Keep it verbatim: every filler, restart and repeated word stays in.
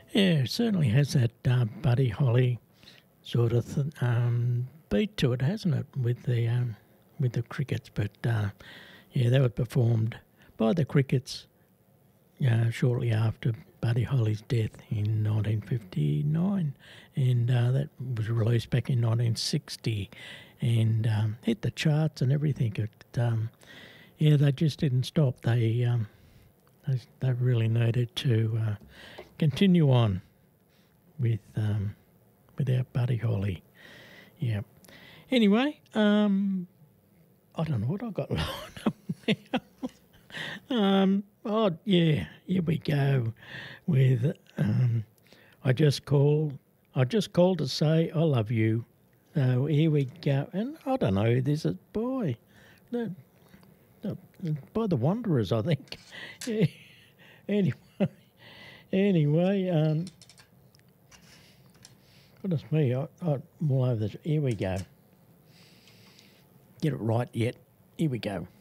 Yeah, it certainly has that uh, Buddy Holly sort of th- um, beat to it, hasn't it? With the um, with the Crickets, but uh, yeah, that was performed by the Crickets uh, shortly after Buddy Holly's death in nineteen fifty-nine, and uh, that was released back in nineteen sixty, and um, hit the charts and everything. It, um, yeah, they just didn't stop. They um, they, they really needed to uh, continue on with um, without Buddy Holly. Yeah. Anyway, um, I don't know what I got lined up now. um, oh yeah, here we go with. Um, I just called. I just called to say I love you. So here we go, and I don't know who this is by. The, the, by the Wanderers, I think. Yeah. Anyway, anyway, um, goodness me, I, I'm all over this. Here we go. Get it right yet. Here we go.